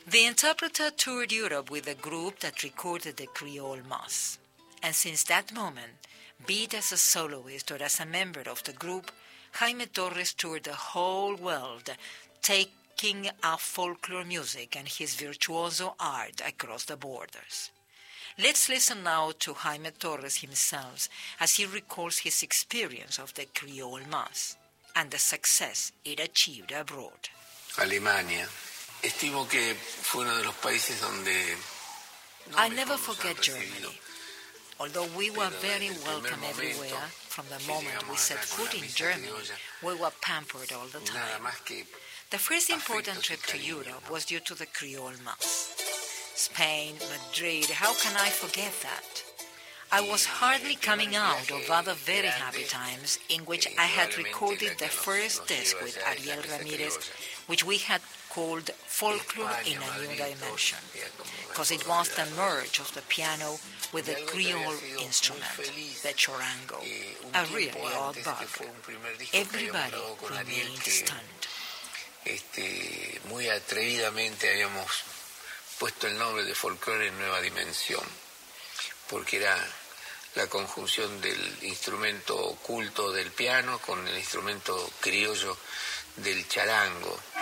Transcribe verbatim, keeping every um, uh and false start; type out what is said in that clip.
The interpreter toured Europe with a group that recorded the Creole Mass. And since that moment, be it as a soloist or as a member of the group, Jaime Torres toured the whole world, taking our folklore music and his virtuoso art across the borders. Let's listen now to Jaime Torres himself as he recalls his experience of the Creole Mass and the success it achieved abroad. Alemania. Estimo que fue uno de los países donde... No I never forget Germany. Although we were very welcome everywhere, from the moment we set foot in Germany, we were pampered all the time. The first important trip to Europe was due to the Creole Mass. Spain, Madrid, how can I forget that? I was hardly coming out of other very happy times in which I had recorded the first disc with Ariel Ramirez, which we had called Folklore in a New Dimension, because it was the merge of the piano with the Creole instrument, the charango, a really odd bug. Everybody remained stunned. Este, muy atrevidamente habíamos puesto el nombre de Folklore en Nueva Dimensión, porque era la conjunción del instrumento culto del piano con el instrumento criollo del charango.